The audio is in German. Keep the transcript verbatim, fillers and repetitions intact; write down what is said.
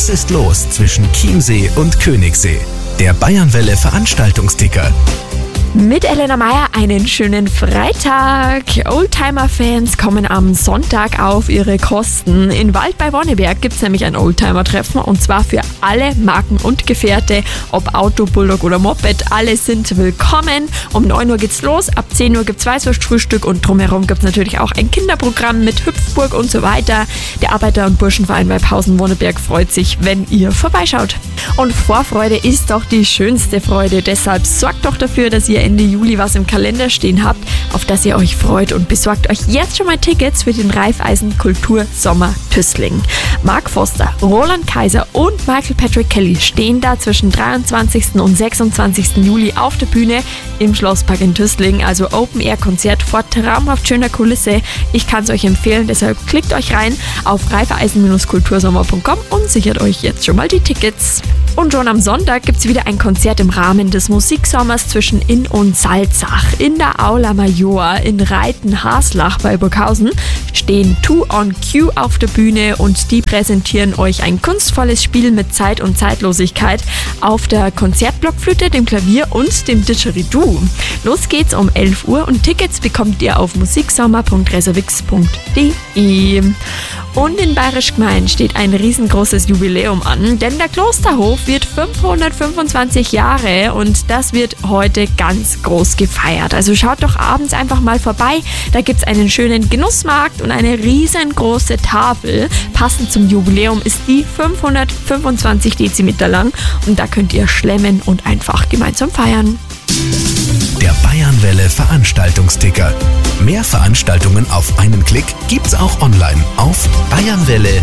ist los zwischen Chiemsee und Königssee? Der Bayernwelle Veranstaltungsticker. Mit Elena Meyer einen schönen Freitag. Oldtimer-Fans kommen am Sonntag auf ihre Kosten. In Wald bei Wonneberg gibt es nämlich ein Oldtimer-Treffen und zwar für alle Marken und Gefährte, ob Auto, Bulldog oder Moped. Alle sind willkommen. Um neun Uhr geht's los, ab zehn Uhr gibt's Weißwurstfrühstück und drumherum gibt's natürlich auch ein Kinderprogramm mit Hüpfburg und so weiter. Der Arbeiter- und Burschenverein Weibhausen-Wonneberg freut sich, wenn ihr vorbeischaut. Und Vorfreude ist doch die schönste Freude. Deshalb sorgt doch dafür, dass ihr Ende Juli was im Kalender stehen habt, auf das ihr euch freut, und besorgt euch jetzt schon mal Tickets für den Raiffeisen Kultur Sommer Tüßling. Mark Foster, Roland Kaiser und Michael Patrick Kelly stehen da zwischen dreiundzwanzigsten und sechsundzwanzigsten Juli auf der Bühne im Schlosspark in Tüßling, also Open-Air-Konzert vor traumhaft schöner Kulisse. Ich kann es euch empfehlen, deshalb klickt euch rein auf raiffeisen kultursommer punkt com und sichert euch jetzt schon mal die Tickets. Und schon am Sonntag gibt es wieder ein Konzert im Rahmen des Musiksommers zwischen Inn und Salzach. In der Aula Major in Reiten-Haslach bei Burghausen stehen Two on Q auf der Bühne und die präsentieren euch ein kunstvolles Spiel mit Zeit und Zeitlosigkeit auf der Konzertblockflöte, dem Klavier und dem Didgeridoo. Los geht's um elf Uhr und Tickets bekommt ihr auf musiksommer punkt reservix punkt de. Und in Bayerisch Gmein steht ein riesengroßes Jubiläum an, denn der Klosterhof wird fünfhundertfünfundzwanzig Jahre und das wird heute ganz groß gefeiert. Also schaut doch abends einfach mal vorbei, da gibt's einen schönen Genussmarkt und eine riesengroße Tafel. Passend zum Jubiläum ist die fünfhundertfünfundzwanzig Dezimeter lang und da könnt ihr schlemmen und einfach gemeinsam feiern. Der Bayernwelle Veranstaltungsticker. Mehr Veranstaltungen auf einen Klick gibt's auch online auf bayernwelle